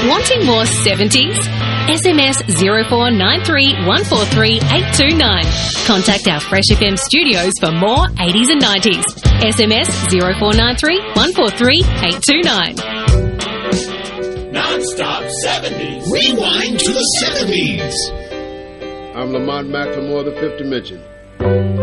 Wanting more 70s? SMS 0493 143 829. Contact our Fresh FM studios for more 80s and 90s. SMS 0493 143 829. Non-stop 70s. Rewind to the 70s. I'm Lamont McLemore, the Fifth Dimension.